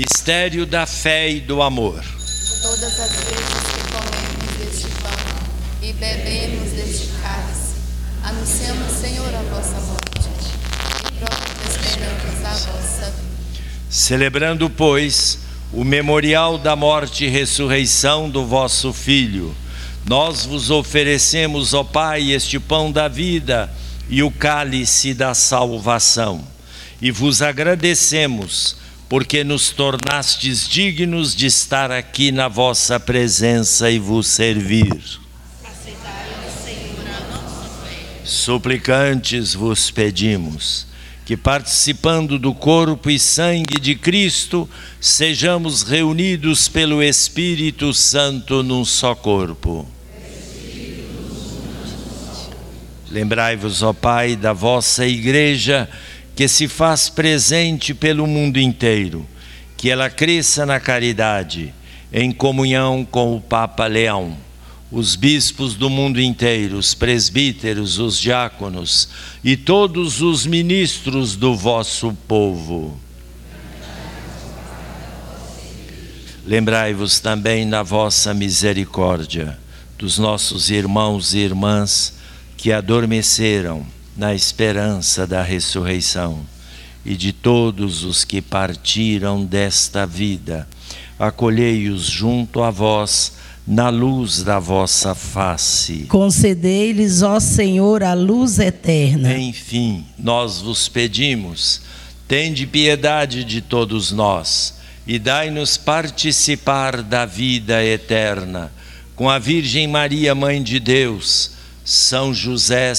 Mistério da fé e do amor. Todas as vezes que comemos deste pão e bebemos deste cálice, anunciamos, Senhor, a vossa morte e próprio esperamos a vossa vida. Celebrando, pois, o memorial da morte e ressurreição do vosso Filho, nós vos oferecemos, ó Pai, este pão da vida e o cálice da salvação, e vos agradecemos, porque nos tornastes dignos de estar aqui na vossa presença e vos servir. Aceitai-nos, Senhor, a nossa fé. Suplicantes vos pedimos, que participando do corpo e sangue de Cristo, sejamos reunidos pelo Espírito Santo num só corpo. Lembrai-vos, ó Pai, da vossa Igreja, que se faz presente pelo mundo inteiro, que ela cresça na caridade, em comunhão com o Papa Leão, os bispos do mundo inteiro, os presbíteros, os diáconos e todos os ministros do vosso povo. Lembrai-vos também na vossa misericórdia dos nossos irmãos e irmãs que adormeceram na esperança da ressurreição e de todos os que partiram desta vida. Acolhei-os junto a vós na luz da vossa face. Concedei-lhes, ó Senhor, a luz eterna. Enfim, nós vos pedimos, tende piedade de todos nós e dai-nos participar da vida eterna. Com a Virgem Maria, Mãe de Deus, São José,